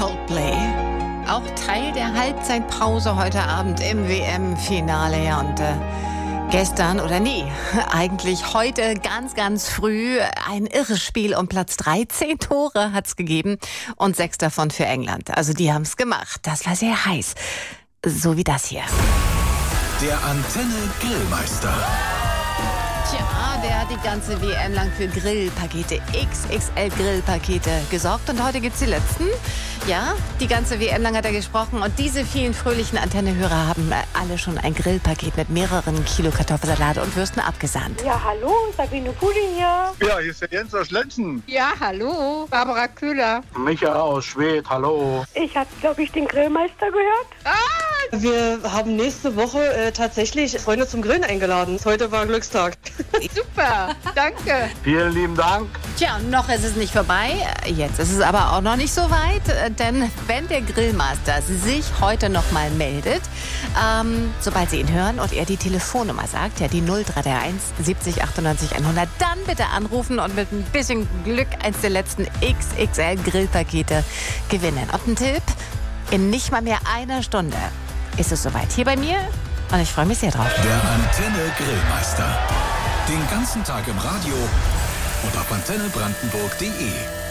Coldplay. Auch Teil der Halbzeitpause heute Abend im WM-Finale. Ja, und gestern, oder nee, eigentlich heute ganz früh ein irres Spiel um Platz 3. 10 Tore hat's gegeben und 6 davon für England. Also die haben's gemacht. Das war sehr heiß. So wie das hier. Der Antenne Grillmeister. Tja, der hat die ganze WM lang für Grillpakete, XXL Grillpakete gesorgt. Und heute gibt's die letzten. Ja, die ganze WM lang hat er gesprochen. Und diese vielen fröhlichen Antennehörer haben alle schon ein Grillpaket mit mehreren Kilo Kartoffelsalat und Würsten abgesandt. Ja, hallo, Sabine Puding hier. Ja, hier ist der Jens aus Lenzen. Ja, hallo, Barbara Köhler. Micha aus Schwedt, hallo. Ich habe, glaube ich, den Grillmeister gehört. Wir haben nächste Woche tatsächlich Freunde zum Grillen eingeladen. Heute war Glückstag. Super, danke. Vielen lieben Dank. Tja, noch ist es nicht vorbei. Jetzt ist es aber auch noch nicht so weit. Denn wenn der Grillmaster sich heute noch mal meldet, sobald Sie ihn hören und er die Telefonnummer sagt, ja die 0331 70 98 100, dann bitte anrufen und mit ein bisschen Glück eins der letzten XXL Grillpakete gewinnen. Und ein Tipp, in nicht mal mehr einer Stunde ist es soweit hier bei mir und ich freue mich sehr drauf. Der Antenne Grillmeister. Den ganzen Tag im Radio und auf antennebrandenburg.de.